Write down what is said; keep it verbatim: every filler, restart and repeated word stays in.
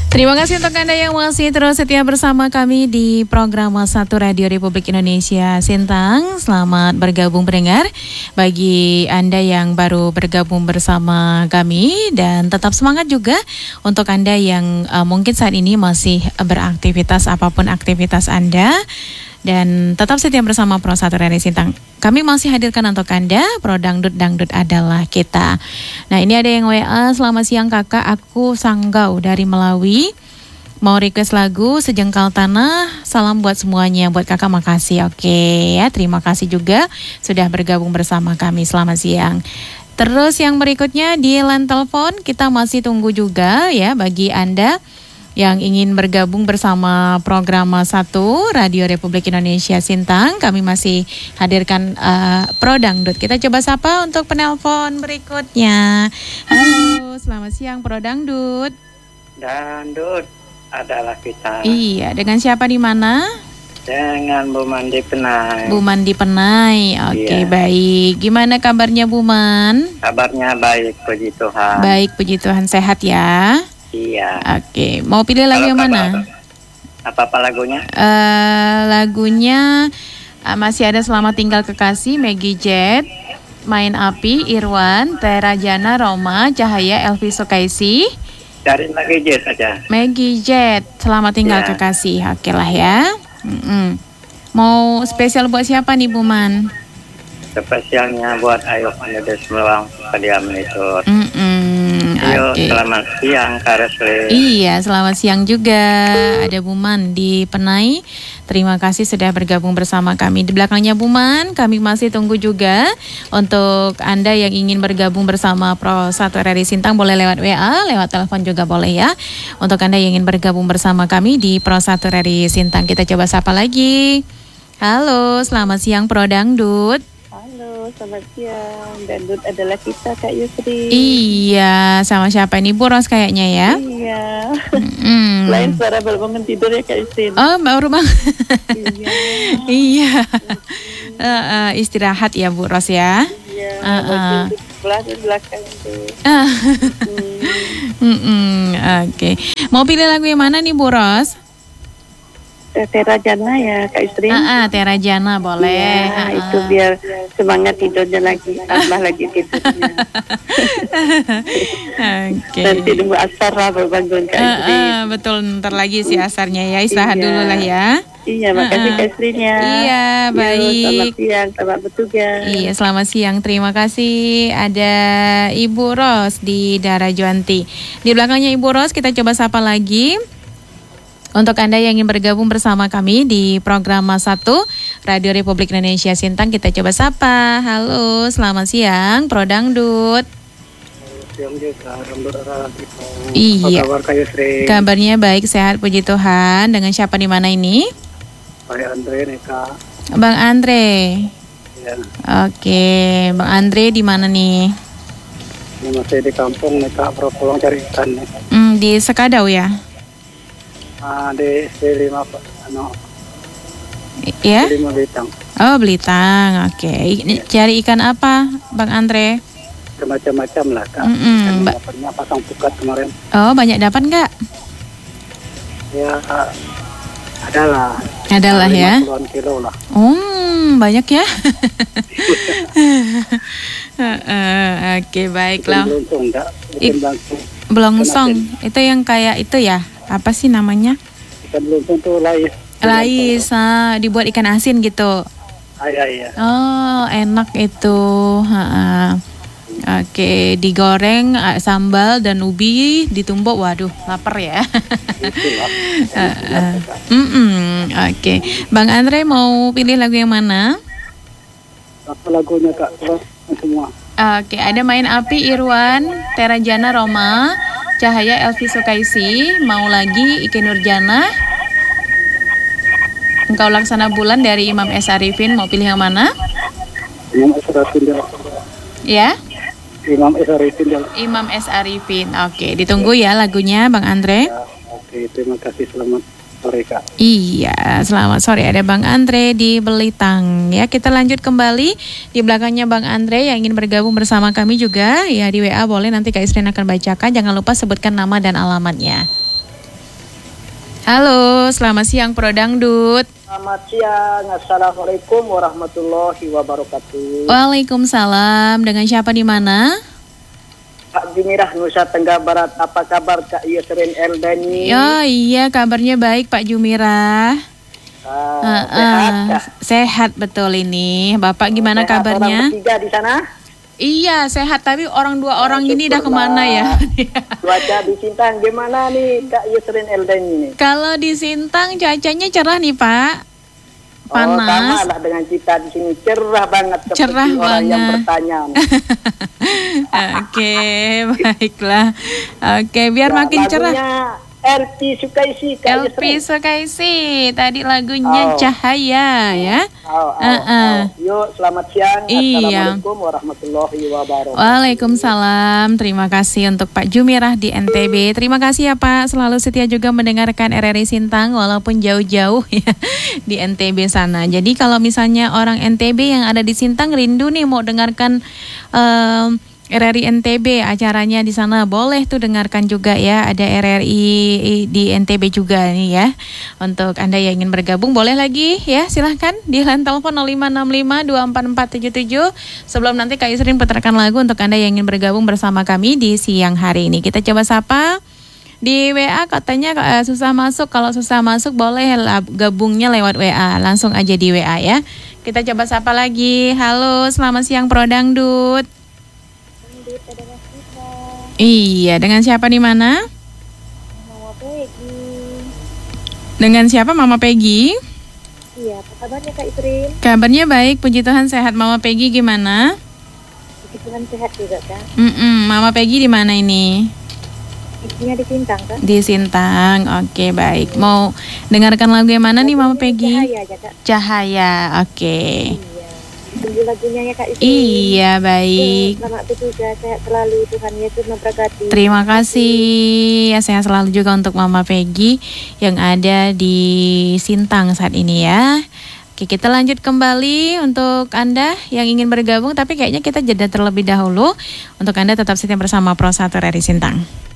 Terima kasih untuk Anda yang masih terus setia bersama kami di program satu Radio Republik Indonesia Sintang. Selamat bergabung pendengar. Bagi Anda yang baru bergabung bersama kami, dan tetap semangat juga untuk Anda yang uh, mungkin saat ini masih beraktivitas, apapun aktivitas Anda. Dan tetap setia bersama Pro satu Radio Sintang. Kami masih hadirkan untuk Anda Pro Dangdut, Dangdut adalah kita. Nah, ini ada yang W A, selamat siang kakak, aku Sanggau dari Melawi. Mau request lagu Sejengkal Tanah. Salam buat semuanya, buat kakak makasih. Oke ya, terima kasih juga sudah bergabung bersama kami. Selamat siang. Terus yang berikutnya di line telepon kita masih tunggu juga ya bagi Anda yang ingin bergabung bersama program satu Radio Republik Indonesia Sintang. Kami masih hadirkan uh, Pro Dangdut. Kita coba sapa untuk penelpon berikutnya. Halo, selamat siang Pro Dangdut. Dangdut adalah kita. Iya, dengan siapa di mana? Dengan Bu Mandi Penai. Bu Mandi Penai. Oke, iya. Baik. Gimana kabarnya Bu Man? Kabarnya baik, puji Tuhan. Baik, puji Tuhan, sehat ya. Iya. Oke, mau pilih lagu Kalau yang kabar, mana? Apa-apa lagunya? Uh, lagunya uh, masih ada Selamat Tinggal Kekasih, Maggie Jet, Main Api, Irwan, Tera Jana, Roma, Cahaya, Elvi Sukaisi. Cari Maggie Jet aja. Maggie Jet, Selamat Tinggal ya. Kekasih. Oke lah ya. Mm-mm. Mau spesial buat siapa nih Bu Man? Spesialnya buat Ayu Pandedes Meluang Padiam itu. Ayo, okay. Selamat siang Kak Resli. Iya, selamat siang juga. Ada Bu Man di Penai. Terima kasih sudah bergabung bersama kami. Di belakangnya Bu Man, kami masih tunggu juga untuk Anda yang ingin bergabung bersama Pro satu R R I Sintang, boleh lewat W A, lewat telepon juga boleh ya. Untuk Anda yang ingin bergabung bersama kami di Pro satu R R I Sintang, kita coba sapa lagi. Halo, selamat siang Pro Dangdut. Halo, selamat siang. Dangdut adalah kita, Kak Yusri. Iya, sama siapa ini? Bu Ros kayaknya ya? Iya. Mm. Lain suara baru bangun tidur ya Kak Yusri. Oh, baru bangun. Iya. Iya. Uh, uh, istirahat ya Bu Ros ya? Iya. Uh, uh. Sebelah dan belakang itu. Uh. hmm. Oke. Okay. Mau pilih lagu yang mana nih Bu Ros? Tera Jana ya Kak Yusri. Ah, uh, uh, Tera Jana boleh. Ya, uh, uh. itu biar semangat tidurnya lagi, tambah lagi tidurnya. Oke. Nanti tunggu asar lah baru bangun Kak Yusri. Uh, uh, betul, ntar lagi sih asarnya ya, istirahat iya. dulu lah ya. Iya, makasih uh, uh. Kak Yusrinya. Iya, baik. Yo, selamat siang, selamat bertugas. Iya, selamat siang. Terima kasih. Ada Ibu Ros di Darajuanti. Di belakangnya Ibu Ros, kita coba sapa lagi. Untuk Anda yang ingin bergabung bersama kami di program satu Radio Republik Indonesia Sintang, kita coba sapa. Halo, selamat siang Pro Dangdut. Siang juga, Alhamdulillah. Iya. Apa kabar Kak Yusri? Kabarnya baik, sehat puji Tuhan. Dengan siapa di mana ini? Pak Andre nih Kak. Bang Andre. Ya. Oke, Bang Andre di mana nih? Ini masih di kampung nih Kak, baru pulang cari ikan nih. Hmm, di Sekadau ya? Ah, di S D lima ano. Ya? S D lima Belitang. Oh, Belitang. Oke. Okay. Cari ikan apa, Bang Andre? Macam-macam lah Kak. Mm-mm. Kan ba- dapatnya pasang pukat kemarin. Oh, banyak dapat nggak? Ya, adalah. Adalah ya. lima puluhan kilo lah. Hmm, banyak ya. uh, uh, Oke, okay, baiklah. Belongsong, enggak? Bukan belongsong. Itu yang kayak itu ya? Apa sih namanya? Ikan belongsong tuh lais. Lais, ah, dibuat ikan asin gitu. Iya, iya. Oh, enak itu. Ha-ha. Oke, digoreng sambal dan ubi ditumbuk. Waduh, lapar ya. uh, uh. Oke, Bang Andre mau pilih lagu yang mana? Apa lagunya Kak? Semua. Oke, ada Main Api, Irwan, Tera Jana, Roma, Cahaya, Elvi Sukaisi, Mau Lagi, Ike Nurjana, Engkau Laksana Bulan dari Imam S. Arifin. Mau pilih yang mana? Imam S. Arifin. Ya? Imam S. Arifin. Imam S. Arifin. Oke, ditunggu ya lagunya Bang Andre. Ya, oke, terima kasih. Selamat sore Kak. Iya, selamat sore. Ada Bang Andre di Belitang. Ya, kita lanjut kembali. Di belakangnya Bang Andre yang ingin bergabung bersama kami juga. Ya, di W A boleh, nanti Kak Isrin akan bacakan. Jangan lupa sebutkan nama dan alamatnya. Halo, selamat siang Pro Dangdut. Selamat siang, Assalamualaikum warahmatullahi wabarakatuh. Waalaikumsalam. Dengan siapa di mana? Kak Jumirah, Nusa Tenggara Barat. Apa kabar Kak Yusrin Eldani? Oh iya, kabarnya baik Pak Jumirah. Ah, Uh, sehat, uh, Kak? sehat betul ini. Bapak gimana Sehat kabarnya? Orang bertiga di sana? Iya sehat, tapi orang dua orang Oh, ini dah syukurlah. kemana ya? Cuaca di Sintang gimana nih Kak Yusrin Eldani nih? Kalau di Sintang cuacanya cerah nih Pak. Oh, sama Panas. lah dengan kita di sini, cerah banget seperti Cerah orang yang banget. bertanya. Oke, baiklah. Oke, biar Ya, makin cerah. lagunya L P Sukaisi Kak L P Yusrin. Sukaisi, tadi lagunya Oh. Cahaya ya. Oh, oh, Uh-uh. oh. Yuk, selamat siang. Iya. Assalamualaikum warahmatullahi wabarakatuh. Waalaikumsalam. Terima kasih untuk Pak Jumirah di N T B. Terima kasih ya Pak, selalu setia juga mendengarkan R R I Sintang walaupun jauh-jauh ya di N T B sana. Jadi kalau misalnya orang N T B yang ada di Sintang rindu nih mau dengarkan um, R R I N T B acaranya di sana, boleh tuh dengarkan juga ya. Ada R R I di N T B juga nih ya. Untuk Anda yang ingin bergabung boleh lagi ya, silahkan di line telepon nol lima enam lima dua empat empat tujuh tujuh. Sebelum nanti Kak Yusrin putarkan lagu untuk Anda yang ingin bergabung bersama kami di siang hari ini. Kita coba sapa. Di W A katanya uh, susah masuk. Kalau susah masuk boleh lah, gabungnya lewat W A. Langsung aja di W A ya. Kita coba sapa lagi. Halo, selamat siang Pro Dangdut. Iya, dengan siapa di mana? Mama Peggy. Dengan siapa Mama Peggy? Iya, apa kabarnya Kak Yusrin? Kabarnya baik, puji Tuhan sehat. Mama Peggy gimana? Puji Tuhan sehat juga Kak. Mm-mm, Mama Peggy di mana ini? Istrinya di Sintang Kak. Di Sintang. Oke, baik. Mau dengarkan lagu yang mana nih Mama Peggy? Cahaya aja Kak. Cahaya. Oke. Iya. Tunggu lagunya ya Kak Yusrin. Iya, baik. Selamat bertugas, sehat selalu. Tuhan Yesus memberkati. Terima kasih. Ya, sehat selalu juga untuk Mama Peggy yang ada di Sintang saat ini ya. Oke, kita lanjut kembali untuk Anda yang ingin bergabung, tapi kayaknya kita jeda terlebih dahulu. Untuk Anda tetap setia bersama Pro satu R R I Sintang.